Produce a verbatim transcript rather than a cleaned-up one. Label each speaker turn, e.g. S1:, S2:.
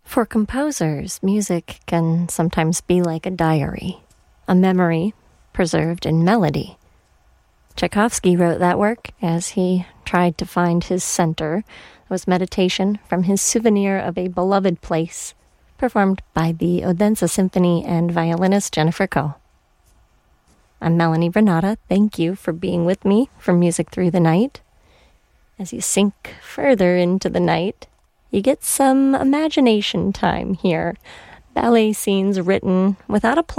S1: For composers, music can sometimes be like a diary, a memory preserved in melody. Tchaikovsky wrote that work as he tried to find his center. It was meditation from his Souvenir of a Beloved Place, performed by the Odense Symphony and violinist Jennifer Koh. I'm Melanie Renata. Thank you for being with me for Music Through the Night. As you sink further into the night, you get some imagination time here. Ballet scenes written without a plot.